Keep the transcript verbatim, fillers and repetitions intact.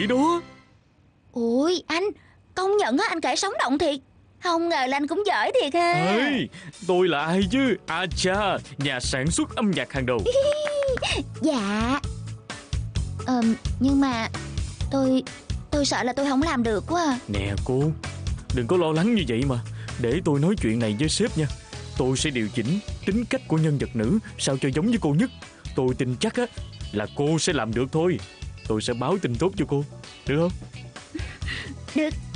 vậy đó. Ôi anh, công nhận á, anh kể sống động thiệt. Không ngờ là anh cũng giỏi thiệt ha. Ê, tôi là ai chứ? À cha, nhà sản xuất âm nhạc hàng đầu. Dạ. Ờ, nhưng mà tôi tôi sợ là tôi không làm được quá à. Nè cô, đừng có lo lắng như vậy mà. Để tôi nói chuyện này với sếp nha. Tôi sẽ điều chỉnh tính cách của nhân vật nữ sao cho giống với cô nhất. Tôi tin chắc á là cô sẽ làm được thôi. Tôi sẽ báo tin tốt cho cô, được không? Được.